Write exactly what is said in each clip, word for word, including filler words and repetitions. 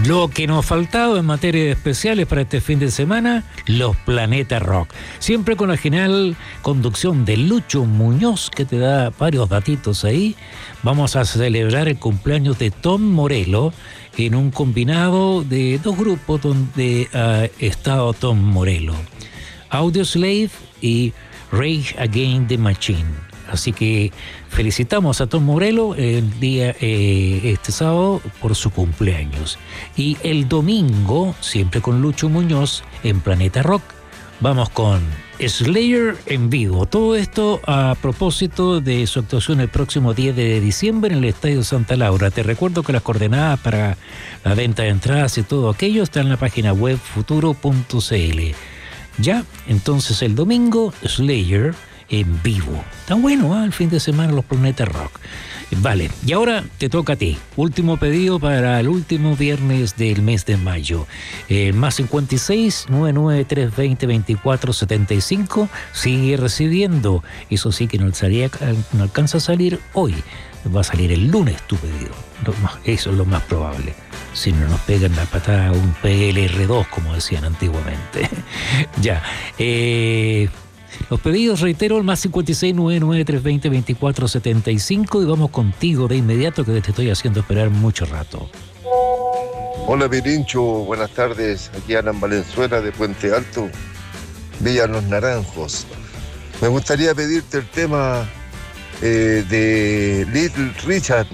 Lo que nos faltaba en materia de especiales para este fin de semana, los Planeta Rock. Siempre con la genial conducción de Lucho Muñoz, que te da varios datitos ahí. Vamos a celebrar el cumpleaños de Tom Morello en un combinado de dos grupos donde ha estado Tom Morello: Audioslave y Rage Against the Machine. Así que felicitamos a Tom Morello el día eh, este sábado por su cumpleaños. Y el domingo, siempre con Lucho Muñoz en Planeta Rock, vamos con Slayer en vivo. Todo esto a propósito de su actuación el próximo diez de diciembre en el Estadio Santa Laura. Te recuerdo que las coordenadas para la venta de entradas y todo aquello están en la página web futuro punto c l. Ya, entonces el domingo, Slayer en vivo. Está bueno, ¿eh? El fin de semana los Planeta Rock. Vale, y ahora te toca a ti. Último pedido para el último viernes del mes de mayo. El más cincuenta y seis, novecientos noventa y tres, veinte, veinticuatro, setenta y cinco sigue recibiendo. Eso sí que no, salía, no alcanza a salir hoy. Va a salir el lunes tu pedido. Eso es lo más probable. Si no nos pegan la patada un P L R dos, como decían antiguamente. Ya. Eh... Los pedidos, reitero, el más cincuenta y seis, novecientos noventa y tres, veinte, veinticuatro, setenta y cinco, y vamos contigo de inmediato, que te estoy haciendo esperar mucho rato. Hola Pirincho, buenas tardes. Aquí Alan Valenzuela de Puente Alto, Villa Los Naranjos. Me gustaría pedirte el tema eh, de Little Richard,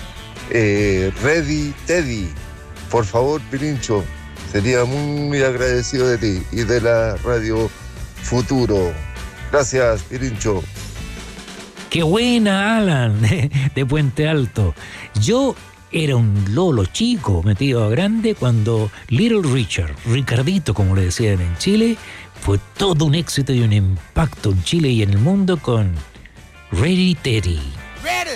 eh, Ready Teddy. Por favor, Pirincho, sería muy agradecido de ti y de la radio Futuro. Gracias, Pirincho. Qué buena, Alan, de, de Puente Alto. Yo era un lolo chico, metido a grande, cuando Little Richard, Ricardito, como le decían en Chile, fue todo un éxito y un impacto en Chile y en el mundo con Ready Teddy. Ready.